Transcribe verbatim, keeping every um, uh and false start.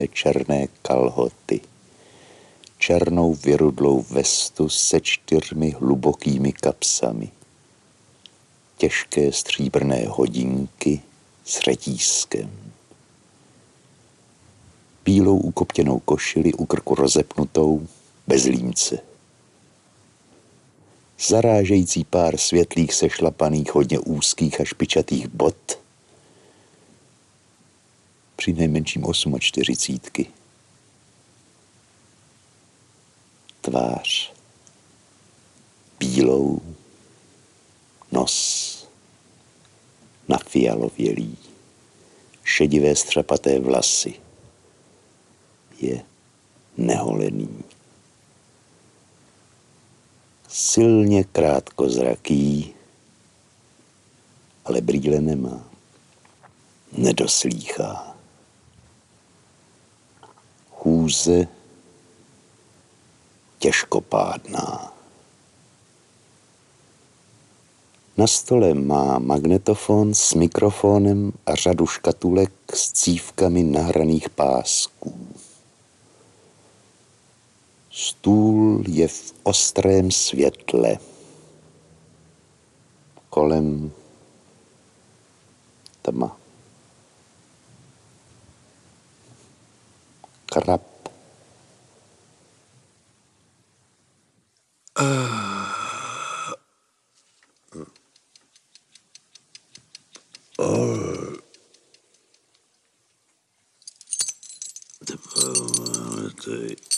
černé kalhoty, černou vyrudlou vestu se čtyřmi hlubokými kapsami, těžké stříbrné hodinky s řetízkem, bílou ukoptěnou košili u krku rozepnutou, bez límce. Zarážející pár světlých sešlapaných, hodně úzkých a špičatých bot, při nejmenším osmačtyřicítky. Tvář bílou, nos nafialovělý, šedivé střapaté vlasy. Je neholený. Silně krátkozraký, ale brýle nemá. Nedoslýchá. Chůze těžkopádná. Na stole má magnetofon s mikrofonem a řadu škatulek s cívkami nahraných pásků. Stůl je v ostrém světle. Kolem tma. Krab. Oh.